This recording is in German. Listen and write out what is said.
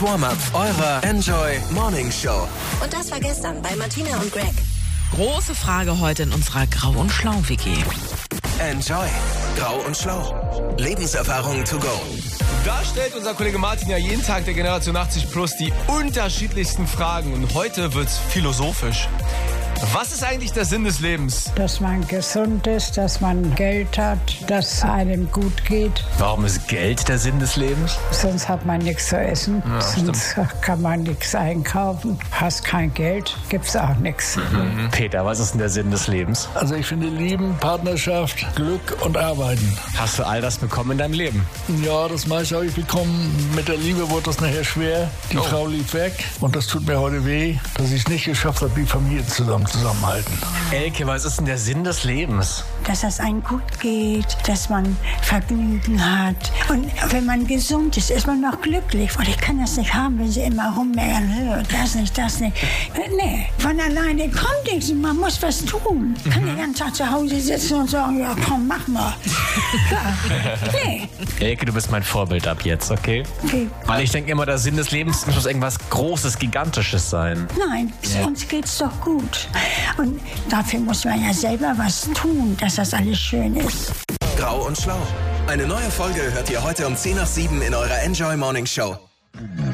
Warm-up eurer Enjoy Morning Show. Und das war gestern bei Martina und Greg. Große Frage heute in unserer Grau- und Schlau-WG. Enjoy Grau und Schlau. Lebenserfahrungen to go. Da stellt unser Kollege Martin ja jeden Tag der Generation 80 Plus die unterschiedlichsten Fragen. Und heute wird's philosophisch. Was ist eigentlich der Sinn des Lebens? Dass man gesund ist, dass man Geld hat, dass einem gut geht. Warum ist Geld der Sinn des Lebens? Sonst hat man nichts zu essen, Ja, sonst kann man nichts einkaufen. Hast kein Geld, gibt's auch nichts. Peter, was ist denn der Sinn des Lebens? Also ich finde Lieben, Partnerschaft, Glück und Arbeiten. Hast du all das bekommen in deinem Leben? Ja, das meiste habe ich bekommen. Mit der Liebe wurde das nachher schwer. Die Frau lief weg und das tut mir heute weh, dass ich es nicht geschafft habe, die Familie zusammenhalten. Elke, was ist denn der Sinn des Lebens? Dass es einem gut geht, dass man Vergnügen hat. Und wenn man gesund ist, ist man noch glücklich. Und ich kann das nicht haben, wenn sie immer rummeckern, das nicht. Nee, von alleine kommt nichts. Man muss was tun. Kann den ganzen Tag zu Hause sitzen und sagen, ja komm, mach mal. Ja. Nee. Elke, du bist mein Vorbild ab jetzt, okay? Okay. Weil ich denke immer, der Sinn des Lebens muss irgendwas Großes, Gigantisches sein. Nein, uns geht's doch gut. Und dafür muss man ja selber was tun, dass das alles schön ist. Grau und Schlau. Eine neue Folge hört ihr heute um 6:10 in eurer Enjoy Morning Show.